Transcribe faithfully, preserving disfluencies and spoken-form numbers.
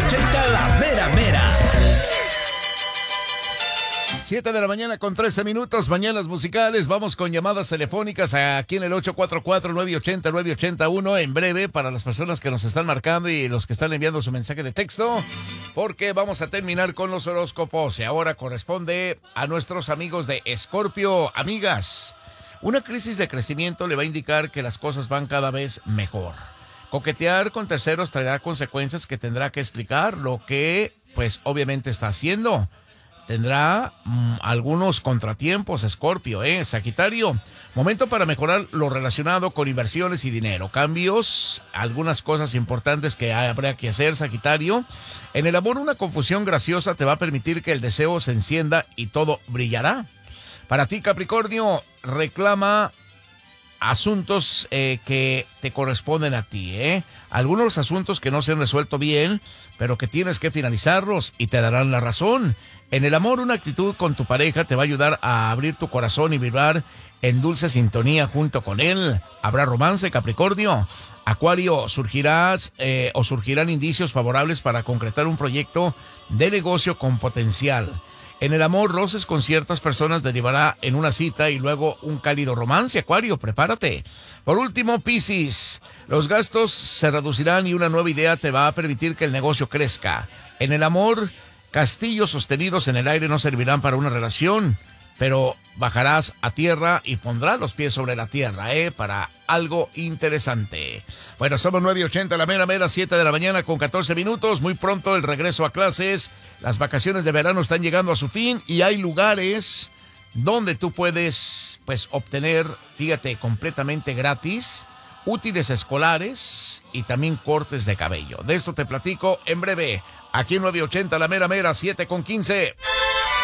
ochenta, la mera mera. siete de la mañana con trece minutos, mañanas musicales. Vamos con llamadas telefónicas aquí en el ocho cuatro cuatro, nueve ocho cero, nueve ocho cero uno. En breve, para las personas que nos están marcando y los que están enviando su mensaje de texto, porque vamos a terminar con los horóscopos. Y ahora corresponde a nuestros amigos de Escorpio. Amigas, una crisis de crecimiento le va a indicar que las cosas van cada vez mejor. Coquetear con terceros traerá consecuencias que tendrá que explicar lo que, pues, obviamente está haciendo. Tendrá mmm, algunos contratiempos, Escorpio, ¿eh? Sagitario, momento para mejorar lo relacionado con inversiones y dinero. Cambios, algunas cosas importantes que habrá que hacer, Sagitario. En el amor, una confusión graciosa te va a permitir que el deseo se encienda y todo brillará. Para ti, Capricornio, reclama asuntos eh, que te corresponden a ti, ¿eh? Algunos asuntos que no se han resuelto bien, pero que tienes que finalizarlos y te darán la razón. En el amor, una actitud con tu pareja te va a ayudar a abrir tu corazón y vibrar en dulce sintonía junto con él. Habrá romance, Capricornio. Acuario, surgirás eh, o surgirán indicios favorables para concretar un proyecto de negocio con potencial. En el amor, roces con ciertas personas derivará en una cita y luego un cálido romance. Acuario, prepárate. Por último, Piscis, los gastos se reducirán y una nueva idea te va a permitir que el negocio crezca. En el amor, castillos sostenidos en el aire no servirán para una relación, pero bajarás a tierra y pondrás los pies sobre la tierra, ¿eh? Para algo interesante. Bueno, somos nueve ochenta, la mera mera, siete de la mañana con catorce minutos. Muy pronto el regreso a clases. Las vacaciones de verano están llegando a su fin y hay lugares donde tú puedes, pues, obtener, fíjate, completamente gratis, útiles escolares y también cortes de cabello. De esto te platico en breve. Aquí en nueve ochenta, la mera mera, siete con quince.